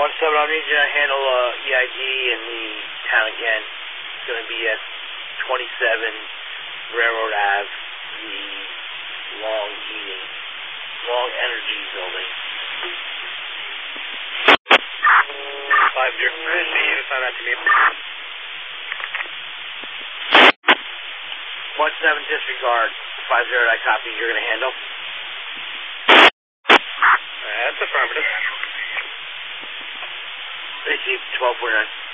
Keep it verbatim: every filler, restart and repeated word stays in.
one seven, I'll need you to handle uh, E I D in the town again. It's going to be at twenty-seven Railroad Ave, the Long Heating, Long Energy Building. five zero, you sign that to me. one seven, disregard. five zero, I copy. You're going to handle? That's affirmative. Receive twelve forty-nine.